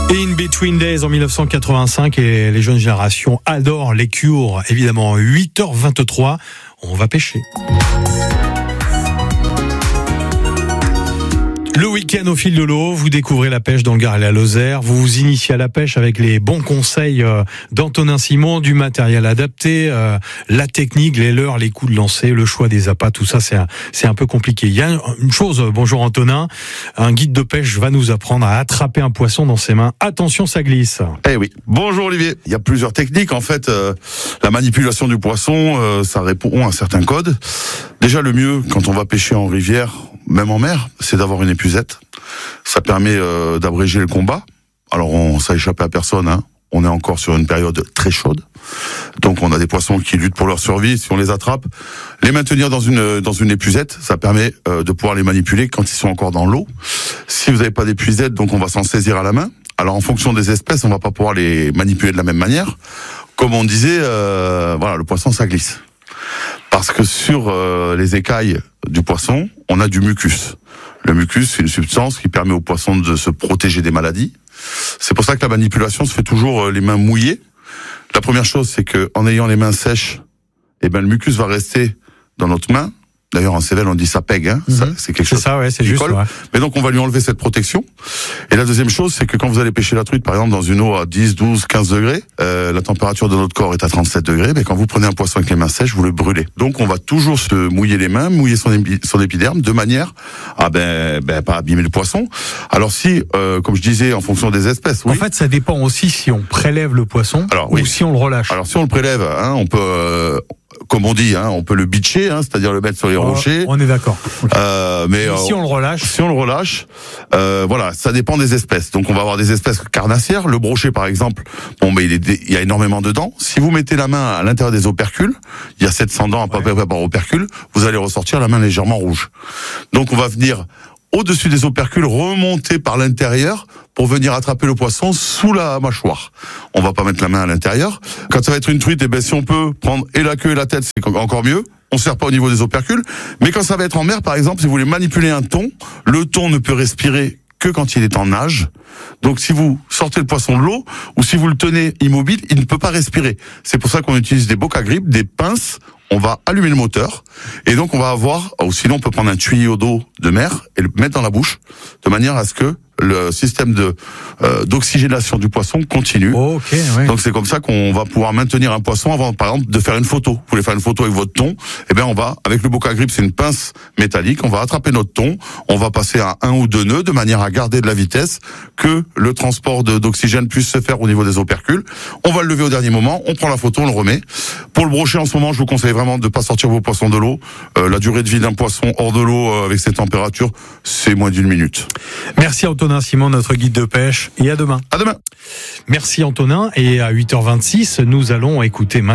Et In Between Days en 1985, et les jeunes générations adorent les Cure. Évidemment, 8h23, on va pêcher. Le week-end au fil de l'eau, vous découvrez la pêche dans le Gard et la Lozère. Vous vous initiez à la pêche avec les bons conseils d'Antonin Simon, du matériel adapté, la technique, les leurres, les coups de lancer, le choix des appâts, tout ça c'est un peu compliqué. Il y a une chose, bonjour Antonin, un guide de pêche va nous apprendre à attraper un poisson dans ses mains. Attention, ça glisse. Eh oui. Bonjour Olivier. Il y a plusieurs techniques en fait. La manipulation du poisson, ça répond à certains codes. Déjà le mieux quand on va pêcher en rivière, même en mer, c'est d'avoir une épuisette. Ça permet d'abréger le combat. Alors ça échappe à personne, hein. On est encore sur une période très chaude. Donc on a des poissons qui luttent pour leur survie. Si on les attrape, les maintenir dans une épuisette, ça permet de pouvoir les manipuler quand ils sont encore dans l'eau. Si vous n'avez pas d'épuisette, donc on va s'en saisir à la main. Alors en fonction des espèces, on va pas pouvoir les manipuler de la même manière. Comme on disait, voilà, le poisson ça glisse. Parce que sur les écailles du poisson, on a du mucus. Le mucus, c'est une substance qui permet au poisson de se protéger des maladies. C'est pour ça que la manipulation se fait toujours les mains mouillées. La première chose, c'est que en ayant les mains sèches, eh ben le mucus va rester dans notre main. D'ailleurs, en Cévennes, on dit ça pègue, hein. Ça, c'est quelque chose. C'est ça, ouais, c'est qui juste. colle. Ouais. Mais donc, on va lui enlever cette protection. Et la deuxième chose, c'est que quand vous allez pêcher la truite, par exemple, dans une eau à 10, 12, 15 degrés, la température de notre corps est à 37 degrés, mais quand vous prenez un poisson avec les mains sèches, vous le brûlez. Donc, on va toujours se mouiller les mains, mouiller son épiderme, de manière à, pas abîmer le poisson. Alors si, comme je disais, en fonction des espèces, oui. En fait, ça dépend aussi si on prélève le poisson ou si on le relâche. Alors, si on le prélève, hein, on peut, comme on dit, hein, on peut le bitcher, hein, c'est-à-dire le mettre sur les rochers. On est d'accord. Okay. Mais si on le relâche, voilà, ça dépend des espèces. Donc on va avoir des espèces carnassières. Le brochet, par exemple, bon, mais il y a énormément de dents. Si vous mettez la main à l'intérieur des opercules, il y a 700 dents à peu près par opercule, vous allez ressortir la main légèrement rouge. Donc on va venir au-dessus des opercules, remonter par l'intérieur pour venir attraper le poisson sous la mâchoire. On va pas mettre la main à l'intérieur. Quand ça va être une truite, eh ben, si on peut prendre et la queue et la tête, c'est encore mieux. On serre pas au niveau des opercules. Mais quand ça va être en mer, par exemple, si vous voulez manipuler un thon, le thon ne peut respirer que quand il est en nage. Donc si vous sortez le poisson de l'eau, ou si vous le tenez immobile, il ne peut pas respirer. C'est pour ça qu'on utilise des bocs à grippe, des pinces. On va allumer le moteur, et donc on va avoir, ou sinon on peut prendre un tuyau d'eau de mer et le mettre dans la bouche, de manière à ce que le système d'oxygénation du poisson continue. Oh, okay, ouais. Donc c'est comme ça qu'on va pouvoir maintenir un poisson avant, par exemple, de faire une photo. Vous voulez faire une photo avec votre thon, eh bien on va, avec le boc à grippe, c'est une pince métallique, on va attraper notre thon, on va passer à 1 ou 2 nœuds de manière à garder de la vitesse, que le transport d'oxygène puisse se faire au niveau des opercules. On va le lever au dernier moment, on prend la photo, on le remet. Pour le brochet, en ce moment, je vous conseille vraiment de pas sortir vos poissons de l'eau. La durée de vie d'un poisson hors de l'eau avec ces températures, c'est moins d'1 minute. Merci Antonin Simon, notre guide de pêche, et à demain. À demain. Merci Antonin, et à 8h26, nous allons écouter maintenant